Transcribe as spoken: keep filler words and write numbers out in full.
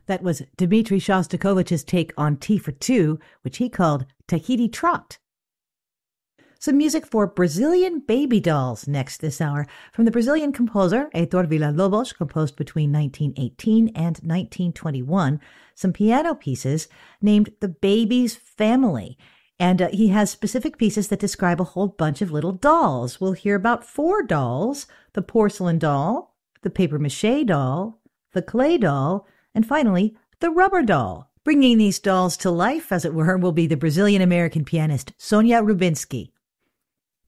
That was Dmitri Shostakovich's take on Tea for Two, which he called Tahiti Trot. Some music for Brazilian baby dolls next this hour. From the Brazilian composer Heitor Villa-Lobos, composed between nineteen eighteen and nineteen twenty-one, some piano pieces named The Baby's Family. And uh, he has specific pieces that describe a whole bunch of little dolls. We'll hear about four dolls: the porcelain doll, the papier-mâché doll, the clay doll, and finally, the rubber doll. Bringing these dolls to life, as it were, will be the Brazilian-American pianist Sonia Rubinski.